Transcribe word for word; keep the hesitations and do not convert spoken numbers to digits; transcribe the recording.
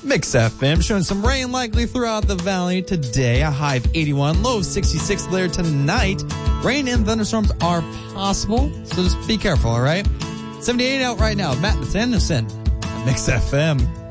Mix F M showing some rain likely throughout the valley today. A high of eighty-one, low of sixty-six later tonight. Rain and thunderstorms are possible, so just be careful, all right? seventy-eight out right now. Matt Anderson, Mix F M.